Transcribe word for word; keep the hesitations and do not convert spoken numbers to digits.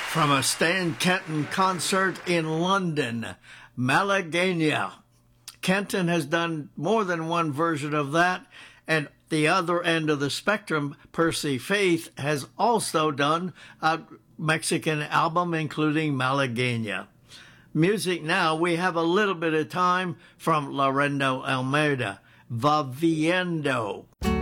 From a Stan Kenton concert in London, Malagueña. Kenton has done more than one version of that, and the other end of the spectrum, Percy Faith, has also done a Mexican album, including Malagueña. Music now, we have a little bit of time from Lorendo Almeida, Va Viendo.